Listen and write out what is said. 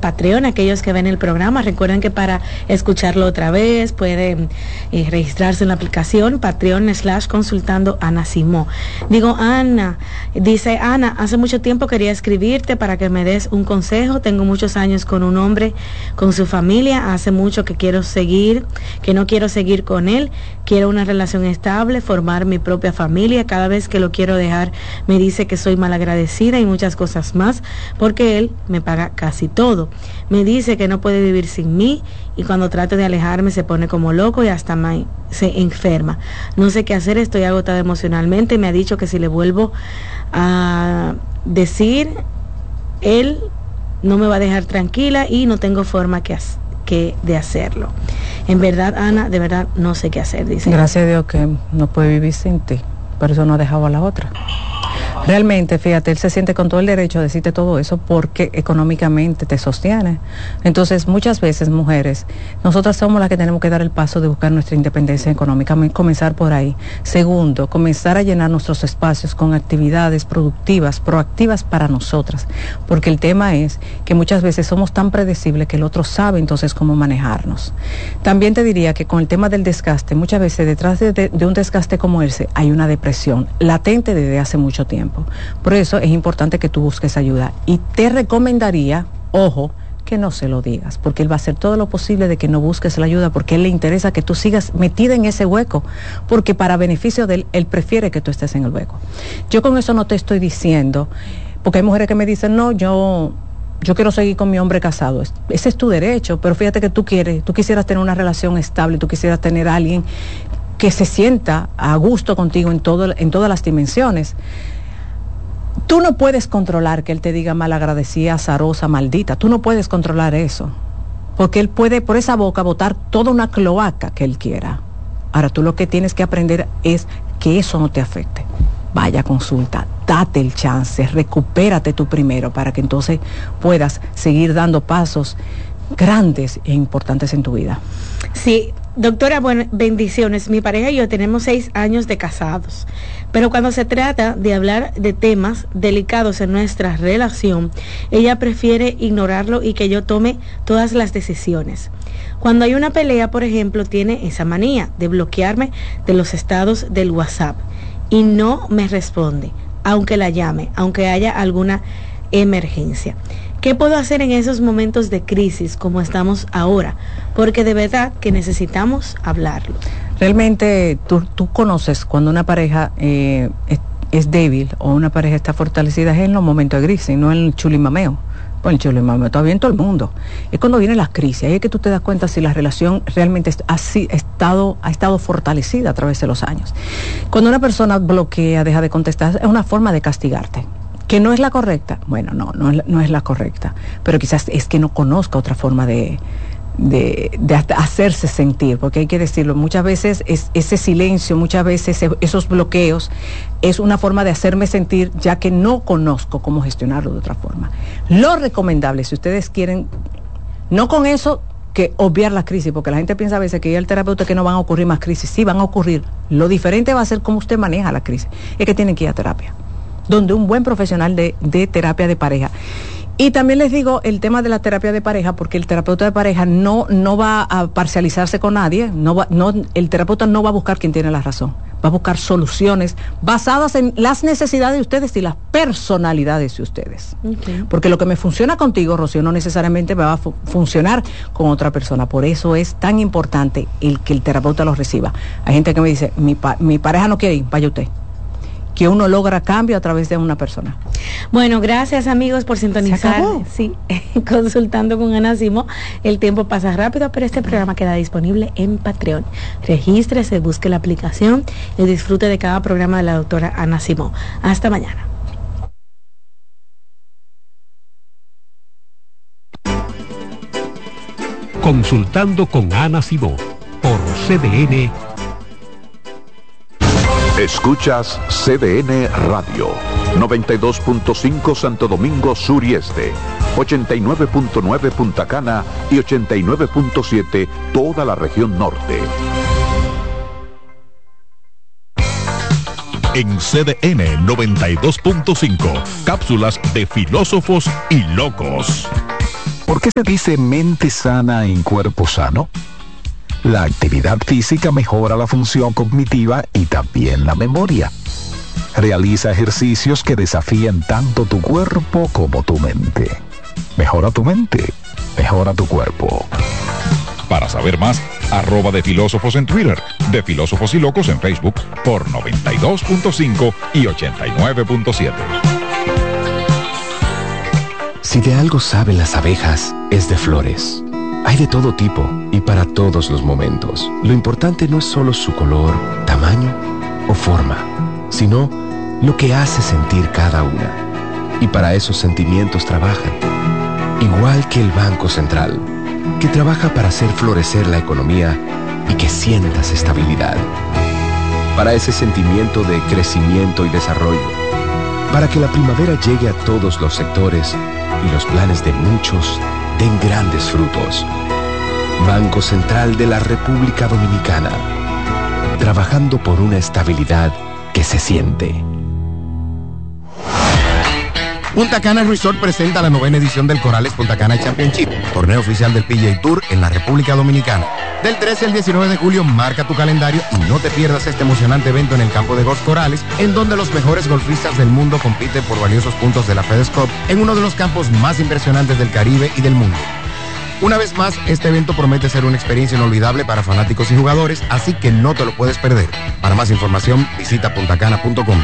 Patreon, aquellos que ven el programa. Recuerden que para escucharlo otra vez pueden registrarse en la aplicación Patreon/consultando Ana Simó. Digo, Ana, dice Ana, hace mucho tiempo quería escribirte para que me des un consejo. Tengo muchos años con un hombre, con su familia, hace mucho que no quiero seguir con él, quiero una relación estable, formar mi propia familia. Cada vez que lo quiero dejar me dice que soy malagradecida y muchas cosas más, porque él me paga casi todo. Me dice que no puede vivir sin mí y cuando trato de alejarme se pone como loco y hasta se enferma. No sé qué hacer, estoy agotada emocionalmente. Me ha dicho que si le vuelvo a decir, él no me va a dejar tranquila y no tengo forma de hacerlo. En verdad, Ana, de verdad no sé qué hacer, dice. Gracias a Dios que no puede vivir sin ti, por eso no ha dejado a la otra. Realmente, fíjate, él se siente con todo el derecho a decirte todo eso porque económicamente te sostiene. Entonces, muchas veces, mujeres, nosotras somos las que tenemos que dar el paso de buscar nuestra independencia económica, comenzar por ahí. Segundo, comenzar a llenar nuestros espacios con actividades productivas, proactivas para nosotras, porque el tema es que muchas veces somos tan predecibles que el otro sabe entonces cómo manejarnos. También te diría que con el tema del desgaste, muchas veces detrás de un desgaste como ese hay una depresión latente desde hace mucho tiempo. Por eso es importante que tú busques ayuda y te recomendaría, ojo, que no se lo digas, porque él va a hacer todo lo posible de que no busques la ayuda, porque a él le interesa que tú sigas metida en ese hueco, porque para beneficio de él, él prefiere que tú estés en el hueco. Yo con eso no te estoy diciendo, porque hay mujeres que me dicen, no, yo quiero seguir con mi hombre casado. Ese es tu derecho, pero fíjate que tú quisieras tener una relación estable, tú quisieras tener a alguien que se sienta a gusto contigo en todas las dimensiones. Tú no puedes controlar que él te diga malagradecida, azarosa, maldita. Tú no puedes controlar eso. Porque él puede por esa boca botar toda una cloaca que él quiera. Ahora tú lo que tienes que aprender es que eso no te afecte. Vaya, consulta, date el chance, recupérate tú primero para que entonces puedas seguir dando pasos grandes e importantes en tu vida. Sí, doctora, bueno, bendiciones. Mi pareja y yo tenemos 6 años de casados, pero cuando se trata de hablar de temas delicados en nuestra relación, ella prefiere ignorarlo y que yo tome todas las decisiones. Cuando hay una pelea, por ejemplo, tiene esa manía de bloquearme de los estados del WhatsApp y no me responde, aunque la llame, aunque haya alguna emergencia. ¿Qué puedo hacer en esos momentos de crisis como estamos ahora? Porque de verdad que necesitamos hablarlo. Realmente tú conoces cuando una pareja es débil o una pareja está fortalecida, es en los momentos de crisis, no en el chulimameo. Pues el chulimameo está bien todo el mundo. Es cuando vienen las crisis, ahí es que tú te das cuenta si la relación realmente ha estado fortalecida a través de los años. Cuando una persona bloquea, deja de contestar, es una forma de castigarte. ¿Que no es la correcta? Bueno, no es la correcta, pero quizás es que no conozca otra forma de hacerse sentir, porque hay que decirlo, muchas veces ese silencio, muchas veces esos bloqueos es una forma de hacerme sentir, ya que no conozco cómo gestionarlo de otra forma. Lo recomendable, si ustedes quieren, no con eso que obviar la crisis, porque la gente piensa a veces que ya el terapeuta que no van a ocurrir más crisis, sí van a ocurrir, lo diferente va a ser cómo usted maneja la crisis, es que tienen que ir a terapia, donde un buen profesional de terapia de pareja. Y también les digo el tema de la terapia de pareja, porque el terapeuta de pareja no va a parcializarse con nadie, el terapeuta no va a buscar quien tiene la razón, va a buscar soluciones basadas en las necesidades de ustedes y las personalidades de ustedes. Okay. Porque lo que me funciona contigo, Rocío, no necesariamente me va a funcionar con otra persona. Por eso es tan importante el que el terapeuta lo reciba. Hay gente que me dice, mi pareja no quiere ir, vaya usted. Que uno logra cambio a través de una persona. Bueno, gracias amigos por sintonizar. Sí, consultando con Ana Simó. El tiempo pasa rápido, pero este programa queda disponible en Patreon. Regístrese, busque la aplicación y disfrute de cada programa de la doctora Ana Simó. Hasta mañana. Consultando con Ana Simó por CDN. Escuchas CDN Radio, 92.5 Santo Domingo Sur y Este, 89.9 Punta Cana y 89.7 toda la región norte. En CDN 92.5, cápsulas de filósofos y locos. ¿Por qué se dice mente sana en cuerpo sano? La actividad física mejora la función cognitiva y también la memoria. Realiza ejercicios que desafían tanto tu cuerpo como tu mente. Mejora tu mente, mejora tu cuerpo. Para saber más, @de Filósofos en Twitter, de Filósofos y Locos en Facebook por 92.5 y 89.7. Si de algo saben las abejas, es de flores. Hay de todo tipo y para todos los momentos. Lo importante no es solo su color, tamaño o forma, sino lo que hace sentir cada una. Y para esos sentimientos trabajan. Igual que el Banco Central, que trabaja para hacer florecer la economía y que sientas estabilidad. Para ese sentimiento de crecimiento y desarrollo. Para que la primavera llegue a todos los sectores y los planes de muchos den grandes frutos. Banco Central de la República Dominicana. Trabajando por una estabilidad que se siente. Punta Cana Resort presenta la 9ª edición del Corales Punta Cana Championship, torneo oficial del PGA Tour en la República Dominicana. Del 13 al 19 de julio, marca tu calendario y no te pierdas este emocionante evento en el campo de golf Corales, en donde los mejores golfistas del mundo compiten por valiosos puntos de la FedEx Cup en uno de los campos más impresionantes del Caribe y del mundo. Una vez más, este evento promete ser una experiencia inolvidable para fanáticos y jugadores, así que no te lo puedes perder. Para más información, visita puntacana.com.